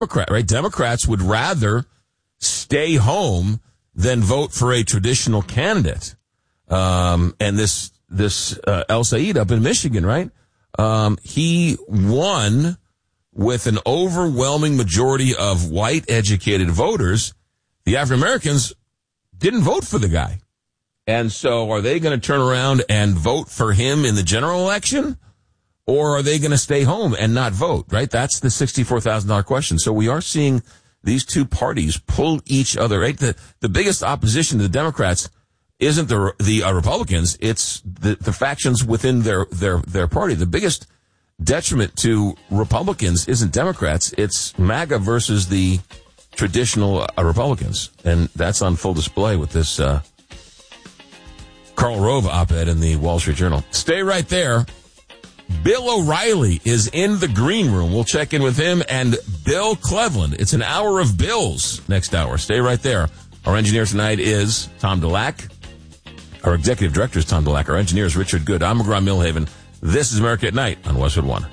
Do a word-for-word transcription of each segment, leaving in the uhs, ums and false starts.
Democrat, right? Democrats would rather stay home than vote for a traditional candidate. Um, and this, this, uh, El Said up in Michigan, right? Um, he won with an overwhelming majority of white educated voters. The African Americans didn't vote for the guy. And so are they going to turn around and vote for him in the general election? Or are they going to stay home and not vote, right? That's the sixty-four thousand dollars question. So we are seeing these two parties pull each other, right? The, the biggest opposition to the Democrats isn't the, the uh, Republicans. It's the, the factions within their, their, their party. The biggest detriment to Republicans isn't Democrats. It's MAGA versus the traditional uh, Republicans. And that's on full display with this, uh, Karl Rove op-ed in the Wall Street Journal. Stay right there. Bill O'Reilly is in the green room. We'll check in with him and Bill Cleveland. It's an hour of Bills next hour. Stay right there. Our engineer tonight is Tom Dulac. Our executive director is Tom Dulac. Our engineer is Richard Good. I'm McGraw Millhaven. This is America at Night on Westwood One.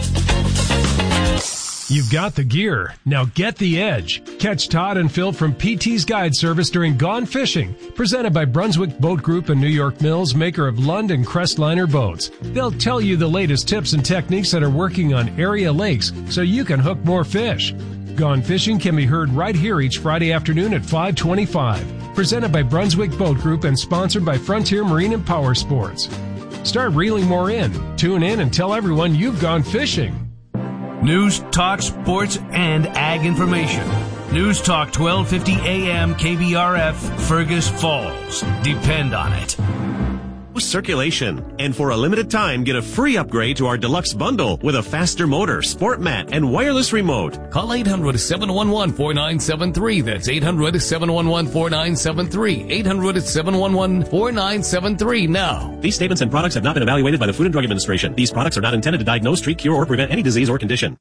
You've got the gear. Now get the edge. Catch Todd and Phil from P T's Guide Service during Gone Fishing, presented by Brunswick Boat Group and New York Mills, maker of Lund and Crestliner boats. They'll tell you the latest tips and techniques that are working on area lakes so you can hook more fish. Gone Fishing can be heard right here each Friday afternoon at five twenty-five. Presented by Brunswick Boat Group and sponsored by Frontier Marine and Power Sports. Start reeling more in. Tune in and tell everyone you've gone fishing. News, talk, sports, and ag information. News Talk twelve fifty A M K B R F, Fergus Falls. Depend on it. Circulation. And for a limited time, get a free upgrade to our deluxe bundle with a faster motor, sport mat, and wireless remote. Call eight hundred, seven one one, four nine seven three. That's eight hundred, seven one one, four nine seven three. eight hundred, seven one one, four nine seven three now. These statements and products have not been evaluated by the Food and Drug Administration. These products are not intended to diagnose, treat, cure, or prevent any disease or condition.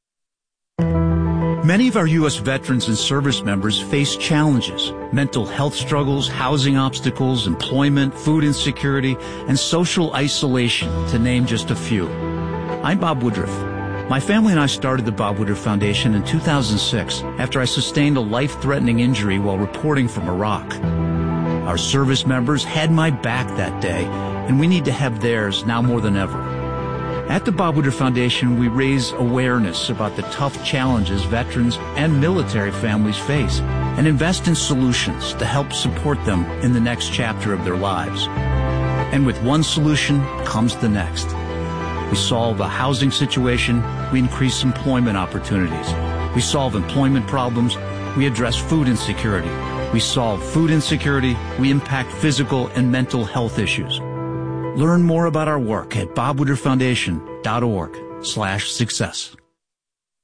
Many of our U S veterans and service members face challenges, mental health struggles, housing obstacles, employment, food insecurity, and social isolation, to name just a few. I'm Bob Woodruff. My family and I started the Bob Woodruff Foundation in two thousand six after I sustained a life-threatening injury while reporting from Iraq. Our service members had my back that day, and we need to have theirs now more than ever. At the Bob Woodruff Foundation, we raise awareness about the tough challenges veterans and military families face and invest in solutions to help support them in the next chapter of their lives. And with one solution comes the next. We solve a housing situation, we increase employment opportunities. We solve employment problems, we address food insecurity. We solve food insecurity, we impact physical and mental health issues. Learn more about our work at bob woodruff foundation dot org slash success.